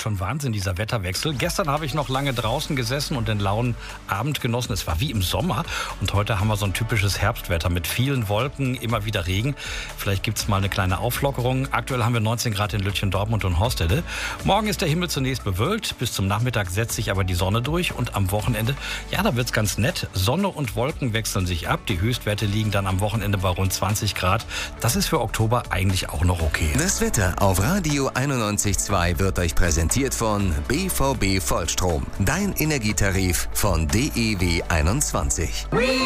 schon Wahnsinn, dieser Wetterwechsel. Gestern habe ich noch lange draußen gesessen und den lauen Abend genossen. Es war wie im Sommer. Und heute haben wir so ein typisches Herbstwetter mit vielen Wolken, immer wieder Regen. Vielleicht gibt es mal eine kleine Auflockerung. Aktuell haben wir 19 Grad in Lütchen, Dortmund und Horstede. Morgen ist der Himmel zunächst bewölkt. Bis zum Nachmittag setzt sich aber die Sonne durch. Und am Wochenende, ja, da wird es ganz nett. Sonne und Wolken wechseln sich ab. Die Höchstwerte liegen dann am Wochenende bei rund 20 Grad. Das ist für Oktober eigentlich auch noch okay. Das Wetter auf Radio 91.2 wird euch präsentiert von BVB Vollstrom. Dein Energietarif von DEW 21.